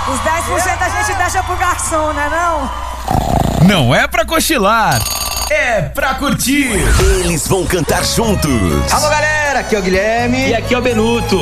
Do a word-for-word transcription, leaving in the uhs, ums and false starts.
Os dez por cento a gente deixa pro garçom, né não? Não é pra cochilar, é pra curtir. Eles vão cantar juntos. Alô, galera, aqui é o Guilherme. E aqui é o Benuto.